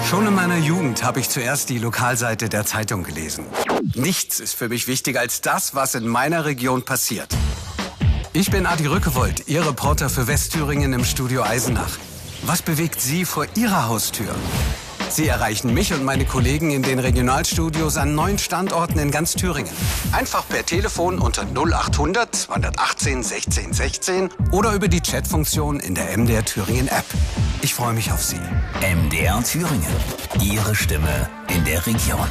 Schon in meiner Jugend habe ich zuerst die Lokalseite der Zeitung gelesen. Nichts ist für mich wichtiger als das, was in meiner Region passiert. Ich bin Adi Rückewold, Ihr Reporter für Westthüringen im Studio Eisenach. Was bewegt Sie vor Ihrer Haustür? Sie erreichen mich und meine Kollegen in den Regionalstudios an 9 Standorten in ganz Thüringen. Einfach per Telefon unter 0800 218 16 16 oder über die Chatfunktion in der MDR Thüringen App. Ich freue mich auf Sie. MDR Thüringen. Ihre Stimme in der Region.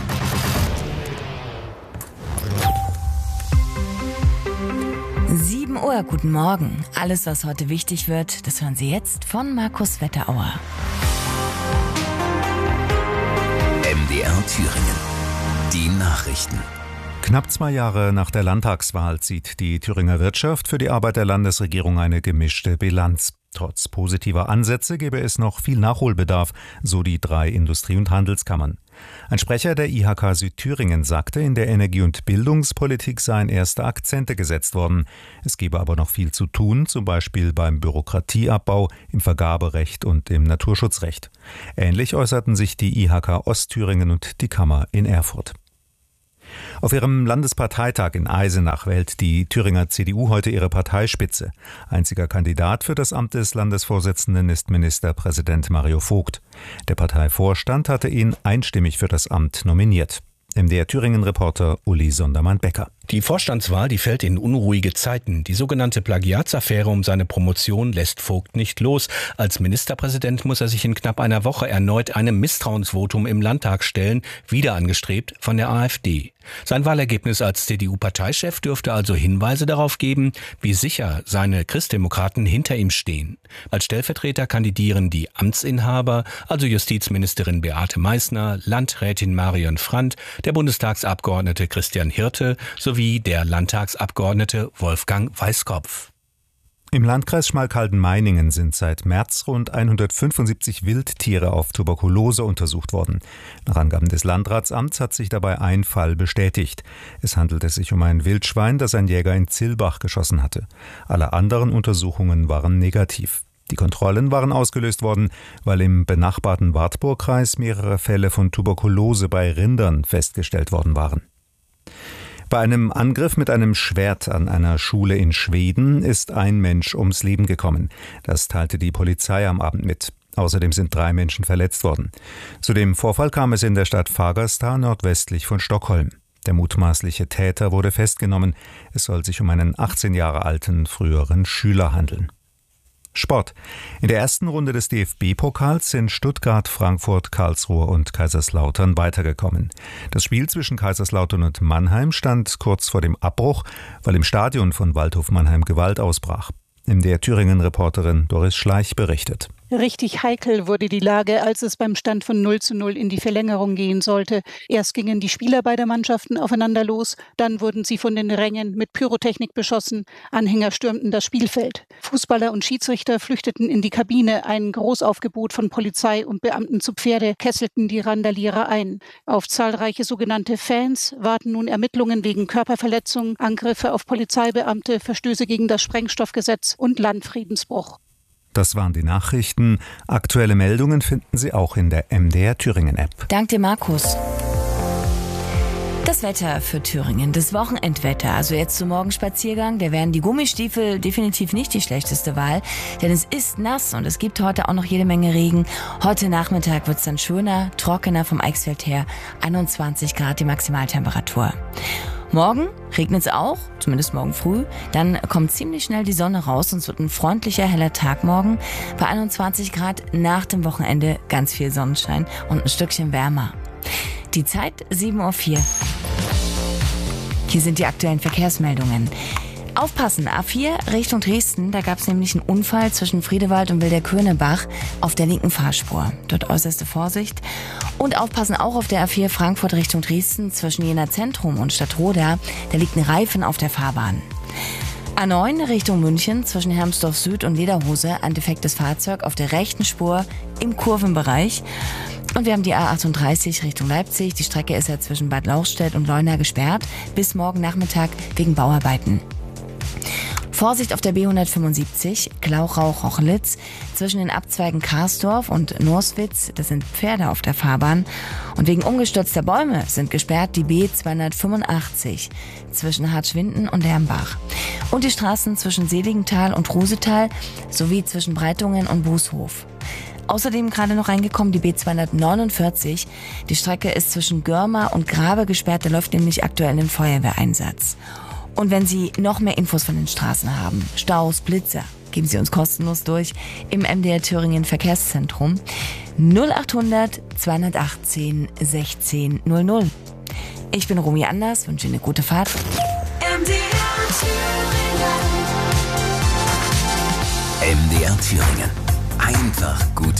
Uhr, guten Morgen. Alles, was heute wichtig wird, das hören Sie jetzt von Markus Wetterauer. MDR Thüringen. Die Nachrichten. Knapp 2 Jahre nach der Landtagswahl zieht die Thüringer Wirtschaft für die Arbeit der Landesregierung eine gemischte Bilanz. Trotz positiver Ansätze gäbe es noch viel Nachholbedarf, so die 3 Industrie- und Handelskammern. Ein Sprecher der IHK Südthüringen sagte, in der Energie- und Bildungspolitik seien erste Akzente gesetzt worden. Es gebe aber noch viel zu tun, zum Beispiel beim Bürokratieabbau, im Vergaberecht und im Naturschutzrecht. Ähnlich äußerten sich die IHK Ostthüringen und die Kammer in Erfurt. Auf ihrem Landesparteitag in Eisenach wählt die Thüringer CDU heute ihre Parteispitze. Einziger Kandidat für das Amt des Landesvorsitzenden ist Ministerpräsident Mario Vogt. Der Parteivorstand hatte ihn einstimmig für das Amt nominiert. MDR Thüringen-Reporter Uli Sondermann-Becker. Die Vorstandswahl, die fällt in unruhige Zeiten. Die sogenannte Plagiatsaffäre um seine Promotion lässt Vogt nicht los. Als Ministerpräsident muss er sich in knapp einer Woche erneut einem Misstrauensvotum im Landtag stellen, wieder angestrebt von der AfD. Sein Wahlergebnis als CDU-Parteichef dürfte also Hinweise darauf geben, wie sicher seine Christdemokraten hinter ihm stehen. Als Stellvertreter kandidieren die Amtsinhaber, also Justizministerin Beate Meißner, Landrätin Marion Frandt, der Bundestagsabgeordnete Christian Hirte sowie der Landtagsabgeordnete Wolfgang Weißkopf. Im Landkreis Schmalkalden-Meiningen sind seit März rund 175 Wildtiere auf Tuberkulose untersucht worden. Nach Angaben des Landratsamts hat sich dabei ein Fall bestätigt. Es handelte sich um ein Wildschwein, das ein Jäger in Zillbach geschossen hatte. Alle anderen Untersuchungen waren negativ. Die Kontrollen waren ausgelöst worden, weil im benachbarten Wartburgkreis mehrere Fälle von Tuberkulose bei Rindern festgestellt worden waren. Bei einem Angriff mit einem Schwert an einer Schule in Schweden ist ein Mensch ums Leben gekommen. Das teilte die Polizei am Abend mit. Außerdem sind 3 Menschen verletzt worden. Zu dem Vorfall kam es in der Stadt Fagersta nordwestlich von Stockholm. Der mutmaßliche Täter wurde festgenommen. Es soll sich um einen 18 Jahre alten früheren Schüler handeln. Sport. In der ersten Runde des DFB-Pokals sind Stuttgart, Frankfurt, Karlsruhe und Kaiserslautern weitergekommen. Das Spiel zwischen Kaiserslautern und Mannheim stand kurz vor dem Abbruch, weil im Stadion von Waldhof Mannheim Gewalt ausbrach. MDR Thüringen-Reporterin Doris Schleich berichtet. Richtig heikel wurde die Lage, als es beim Stand von 0:0 in die Verlängerung gehen sollte. Erst gingen die Spieler beider Mannschaften aufeinander los, dann wurden sie von den Rängen mit Pyrotechnik beschossen, Anhänger stürmten das Spielfeld. Fußballer und Schiedsrichter flüchteten in die Kabine, ein Großaufgebot von Polizei und Beamten zu Pferde kesselten die Randalierer ein. Auf zahlreiche sogenannte Fans warten nun Ermittlungen wegen Körperverletzung, Angriffe auf Polizeibeamte, Verstöße gegen das Sprengstoffgesetz und Landfriedensbruch. Das waren die Nachrichten. Aktuelle Meldungen finden Sie auch in der MDR Thüringen-App. Dank dir, Markus. Das Wetter für Thüringen, das Wochenendwetter, also jetzt zum Morgenspaziergang, da wären die Gummistiefel definitiv nicht die schlechteste Wahl, denn es ist nass und es gibt heute auch noch jede Menge Regen. Heute Nachmittag wird es dann schöner, trockener vom Eichsfeld her, 21 Grad die Maximaltemperatur. Morgen regnet es auch, zumindest morgen früh. Dann kommt ziemlich schnell die Sonne raus und es wird ein freundlicher, heller Tag morgen. Bei 21 Grad nach dem Wochenende ganz viel Sonnenschein und ein Stückchen wärmer. Die Zeit 7:04 Uhr. Hier sind die aktuellen Verkehrsmeldungen. Aufpassen, A4 Richtung Dresden, da gab es nämlich einen Unfall zwischen Friedewald und Wilderkürnebach auf der linken Fahrspur. Dort äußerste Vorsicht. Und aufpassen auch auf der A4 Frankfurt Richtung Dresden zwischen Jena Zentrum und Stadtroda, da liegt ein Reifen auf der Fahrbahn. A9 Richtung München zwischen Hermsdorf Süd und Lederhose, ein defektes Fahrzeug auf der rechten Spur im Kurvenbereich. Und wir haben die A38 Richtung Leipzig. Die Strecke ist ja zwischen Bad Lauchstädt und Leuna gesperrt bis morgen Nachmittag wegen Bauarbeiten. Vorsicht auf der B175, Glauchau-Rochlitz, zwischen den Abzweigen Karsdorf und Norswitz, das sind Pferde auf der Fahrbahn. Und wegen umgestürzter Bäume sind gesperrt die B285 zwischen Hartschwinden und Lärmbach. Und die Straßen zwischen Seligenthal und Rusetal sowie zwischen Breitungen und Bußhof. Außerdem gerade noch reingekommen die B249. Die Strecke ist zwischen Görma und Grabe gesperrt, da läuft nämlich aktuell ein Feuerwehreinsatz. Und wenn Sie noch mehr Infos von den Straßen haben, Staus, Blitzer, geben Sie uns kostenlos durch im MDR Thüringen Verkehrszentrum 0800 218 16 00. Ich bin Romy Anders, wünsche Ihnen eine gute Fahrt. MDR Thüringen. Einfach gut.